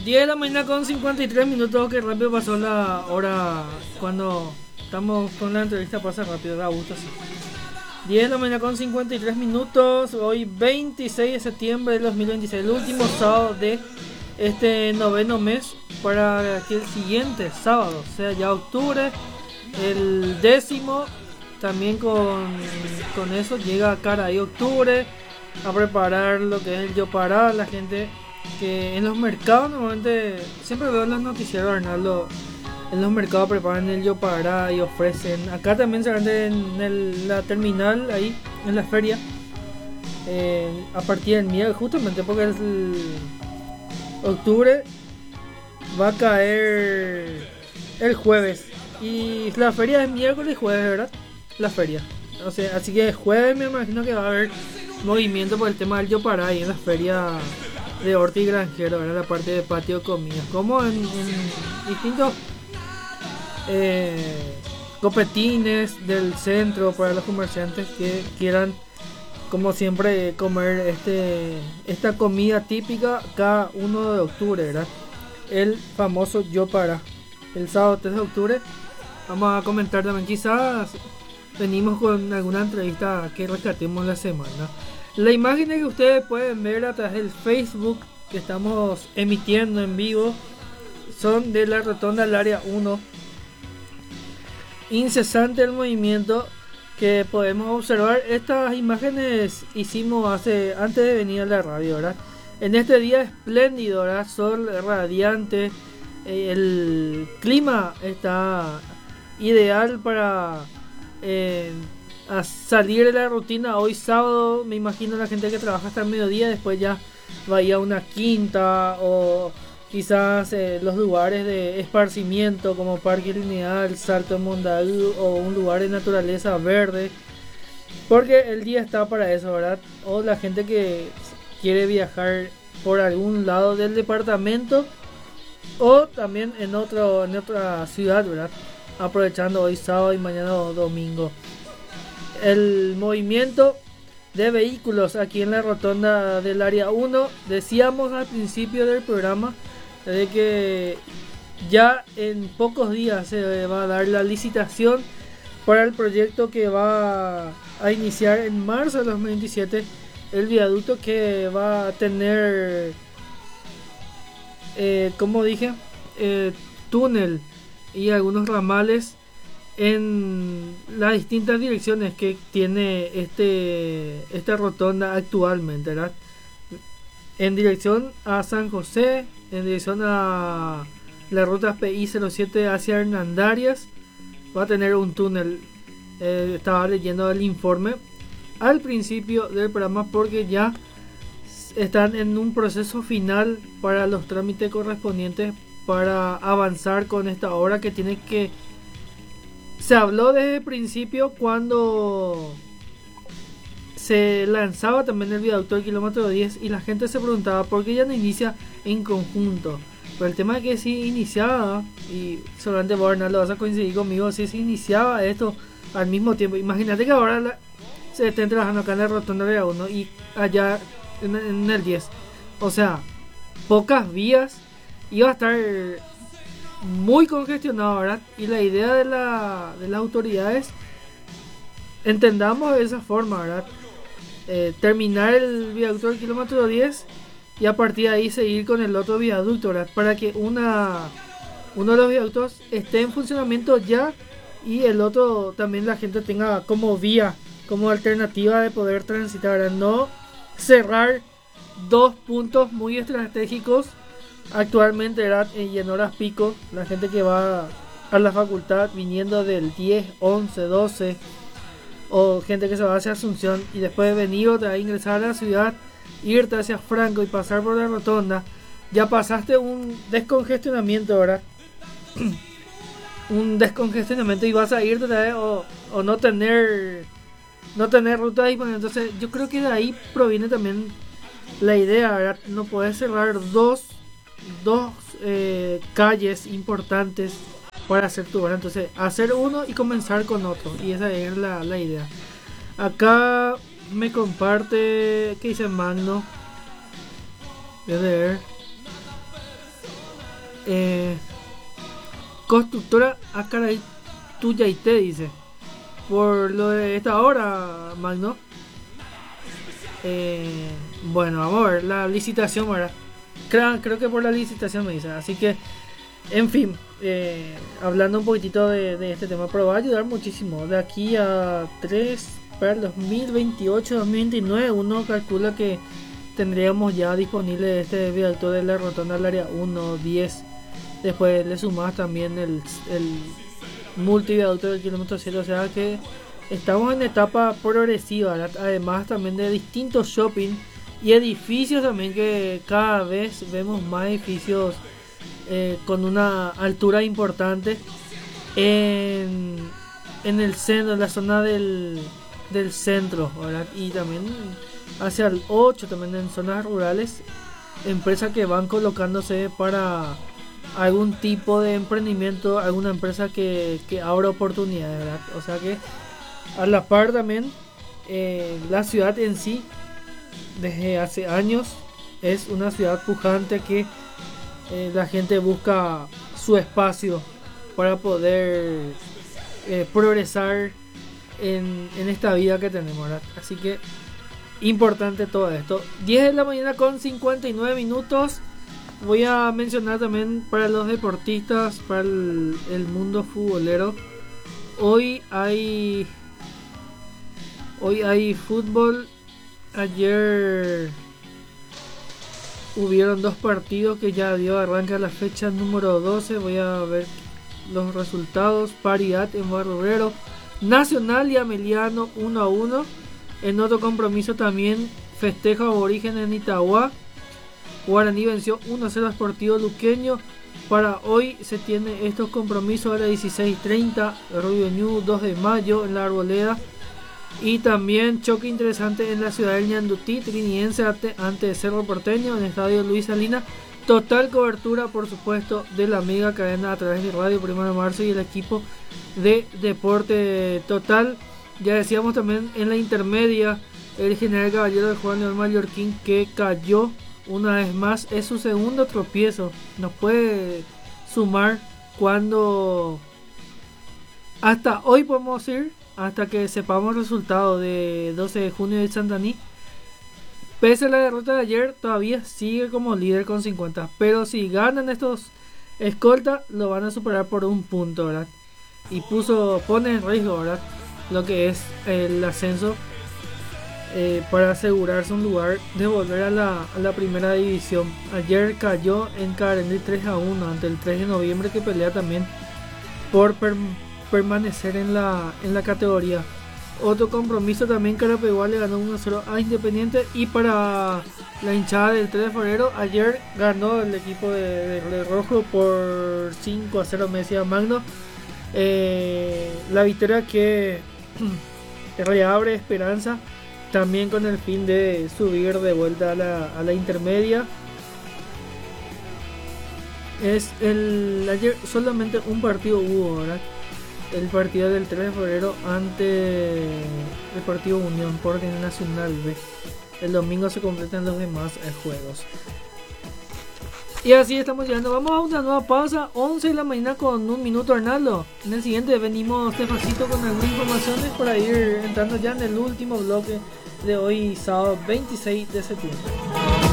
10 de la mañana con 53 minutos, que rápido pasó la hora cuando estamos con la entrevista, pasa rápido, da gusto así. 10 de la mañana con 53 minutos, hoy 26 de septiembre de 2026, el último sábado de este noveno mes, para que el siguiente sábado sea ya octubre, el décimo, también con eso llega cara ahí octubre, a preparar lo que es el Yopará. La gente que en los mercados normalmente, siempre veo en los noticieros, Arnaldo, en los mercados preparan el Yopará y ofrecen, acá también se vende en la terminal, ahí en la feria, a partir del miércoles, justamente porque es el octubre, va a caer el jueves, y la feria es miércoles y jueves, ¿verdad? La feria, o sea, así que jueves me imagino que va a haber movimiento por el tema del Yopará y en la feria de Horti y Granjero, ¿verdad? La parte de patio de comidas, como en distintos copetines del centro para los comerciantes que quieran, como siempre, comer esta comida típica cada 1 de octubre, ¿verdad? El famoso Yopará. El sábado 3 de octubre vamos a comentar también, quizás venimos con alguna entrevista que rescatemos la semana. La imagen que ustedes pueden ver a través del Facebook que estamos emitiendo en vivo son de la rotonda del área 1. Incesante el movimiento que podemos observar. Estas imágenes hicimos antes de venir a la radio, ¿verdad? En este día espléndido, ¿verdad? Sol radiante, el clima está ideal para a salir de la rutina. Hoy sábado, me imagino la gente que trabaja hasta el mediodía, después ya va a ir a una quinta o quizás los lugares de esparcimiento como Parque Lineal, Salto de Mondadú o un lugar de naturaleza verde, porque el día está para eso, ¿verdad? O la gente que quiere viajar por algún lado del departamento o también en otra ciudad, ¿verdad? Aprovechando hoy sábado y mañana domingo. El movimiento de vehículos aquí en la rotonda del área 1, decíamos al principio del programa de que ya en pocos días se va a dar la licitación para el proyecto que va a iniciar en marzo de 2027, el viaducto que va a tener, como dije, túnel y algunos ramales en las distintas direcciones que tiene esta rotonda actualmente, ¿verdad? En dirección a San José, en dirección a la ruta PI 07 hacia Hernandarias, va a tener un túnel. Estaba leyendo el informe al principio del programa porque ya están en un proceso final para los trámites correspondientes para avanzar con esta obra que tiene que... Se habló desde el principio cuando se lanzaba también el viaducto del kilómetro 10 y la gente se preguntaba por qué ya no inicia en conjunto. Pero el tema es que si iniciaba, y solamente Borna lo vas a coincidir conmigo, si se iniciaba esto al mismo tiempo, imagínate que ahora se estén trabajando acá en la rotonda de A1 y allá en el 10, o sea, pocas vías, iba a estar muy congestionado, ¿verdad? Y la idea de las autoridades, entendamos de esa forma, ¿verdad? Terminar el viaducto del kilómetro 10 y a partir de ahí seguir con el otro viaducto, ¿verdad? Para que uno de los viaductos esté en funcionamiento ya y el otro también la gente tenga como vía, como alternativa de poder transitar, ¿verdad? No cerrar dos puntos muy estratégicos actualmente, ¿verdad? Y en horas pico, la gente que va a la facultad viniendo del 10, 11, 12, o gente que se va hacia Asunción y después de venir otra vez, ingresar a la ciudad, irte hacia Franco y pasar por la rotonda, ya pasaste un descongestionamiento, ¿verdad? Un descongestionamiento y vas a irte otra vez o no tener ruta disponible. Entonces yo creo que de ahí proviene también la idea, ¿verdad? No puedes cerrar dos calles importantes para hacer tu obra. Entonces hacer uno y comenzar con otro, y esa es la idea. Acá me comparte, ¿qué dice Magno? Voy a ver. Constructora Acaray Tuyaité, dice. Por lo de esta hora, Magno. Bueno, vamos a ver la licitación, ¿verdad? Creo que por la licitación me dice. Así que, en fin, hablando un poquitito de este tema, pero va a ayudar muchísimo. De aquí a 3 para el 2028-2029, uno calcula que tendríamos ya disponible este viaducto de la rotonda al área 1, 10. Después le sumas también el multiviaducto del kilómetro 7, o sea que estamos en etapa progresiva, ¿verdad? Además también de distintos shopping y edificios también, que cada vez vemos más edificios con una altura importante en el centro, en la zona del centro, ¿verdad? Y también hacia el 8, también en zonas rurales, empresas que van colocándose para algún tipo de emprendimiento, alguna empresa que abra oportunidades, ¿verdad? O sea que a la par también la ciudad en sí desde hace años es una ciudad pujante que la gente busca su espacio para poder progresar en esta vida que tenemos, ¿verdad? Así que importante todo esto. 10 de la mañana con 59 minutos. Voy a mencionar también para los deportistas, para el mundo futbolero. Hoy hay fútbol. Ayer hubieron 2 partidos que ya dio arranque a la fecha número 12. Voy a ver los resultados. Paridad en Barrurero. Nacional y Ameliano 1-1. En otro compromiso también festeja Aborigen en Itagua. Guaraní venció 1-0 a Sportivo Luqueño. Para hoy se tiene estos compromisos a las 16:30. Rubio Ñu 2 de mayo en la Arboleda. Y también choque interesante en la ciudad del Ñandutí. Triniense ante Cerro Porteño en el estadio Luis Salinas. Total cobertura, por supuesto, de la mega cadena a través de Radio 1 de Marzo y el equipo de Deporte Total. Ya decíamos también en la intermedia, el General Caballero de Juan León Mallorquín, que cayó una vez más. Es su segundo tropiezo. Nos puede sumar cuando hasta hoy podemos ir, hasta que sepamos el resultado de 12 de junio de Santaní. Pese a la derrota de ayer, todavía sigue como líder con 50. Pero si ganan estos escoltas, lo van a superar por un punto, ¿verdad? Y pone en riesgo, ¿verdad?, lo que es el ascenso, para asegurarse un lugar de volver a la primera división. Ayer cayó en Carendí 3-1 ante el 3 de noviembre, que pelea también por permanecer en la categoría. Otro compromiso también, Carapeguá le ganó 1-0 a Independiente. Y para la hinchada del 3 de febrero, ayer ganó el equipo de Rojo por 5-0, me decía Magno. La victoria que reabre esperanza, también con el fin de subir de vuelta a la intermedia. Ayer solamente un partido hubo, ¿verdad? El partido del 3 de febrero ante el partido Unión por el Nacional B. El domingo se completan los demás juegos. Y así estamos llegando. Vamos a una nueva pausa. 11 de la mañana con 1 minuto, Arnaldo. En el siguiente venimos despacito con algunas informaciones para ir entrando ya en el último bloque de hoy, sábado 26 de septiembre.